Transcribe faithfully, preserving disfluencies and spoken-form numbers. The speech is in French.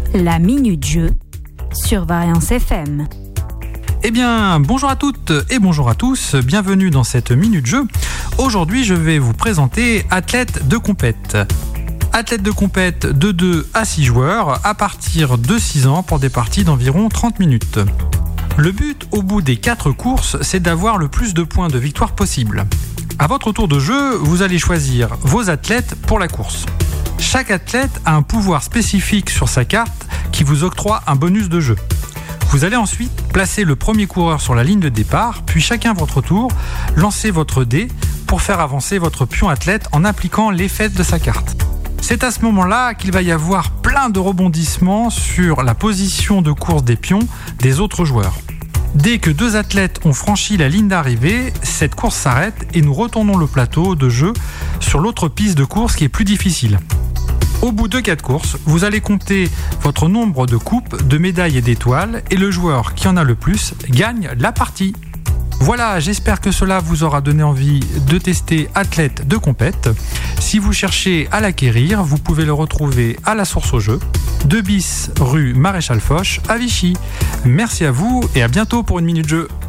La Minute Jeu sur Variance F M. Eh bien, bonjour à toutes et bonjour à tous, bienvenue dans cette Minute Jeu. Aujourd'hui, je vais vous présenter Athlète de compète. Athlète de compète de deux à six joueurs à partir de six ans pour des parties d'environ trente minutes. Le but au bout des quatre courses, c'est d'avoir le plus de points de victoire possible. À votre tour de jeu, vous allez choisir vos athlètes pour la course. Chaque athlète a un pouvoir spécifique sur sa carte qui vous octroie un bonus de jeu. Vous allez ensuite placer le premier coureur sur la ligne de départ, puis chacun à votre tour, lancez votre dé pour faire avancer votre pion athlète en appliquant l'effet de sa carte. C'est à ce moment-là qu'il va y avoir plein de rebondissements sur la position de course des pions des autres joueurs. Dès que deux athlètes ont franchi la ligne d'arrivée, cette course s'arrête et nous retournons le plateau de jeu sur l'autre piste de course qui est plus difficile. Au bout de quatre courses, vous allez compter votre nombre de coupes, de médailles et d'étoiles et le joueur qui en a le plus gagne la partie. Voilà, j'espère que cela vous aura donné envie de tester Athlète de compète. Si vous cherchez à l'acquérir, vous pouvez le retrouver à la Source au Jeu, deux bis rue Maréchal Foch à Vichy. Merci à vous et à bientôt pour une Minute Jeu.